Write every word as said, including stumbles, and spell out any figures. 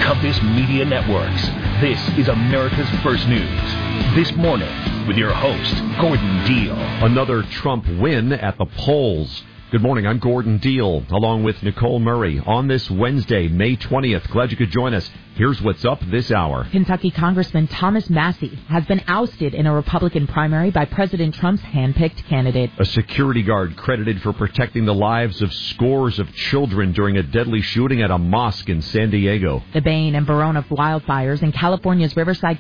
Compass Media Networks. This is America's First News. This morning, with your host, Gordon Deal. Another Trump win at the polls. Good morning, I'm Gordon Deal, along with Nicole Murray. On this Wednesday, May twentieth, glad you could join us. Here's what's up this hour. Kentucky Congressman Thomas Massie has been ousted in a Republican primary by President Trump's hand-picked candidate. A security guard credited for protecting the lives of scores of children during a deadly shooting at a mosque in San Diego. The Bain and Verona wildfires in California's Riverside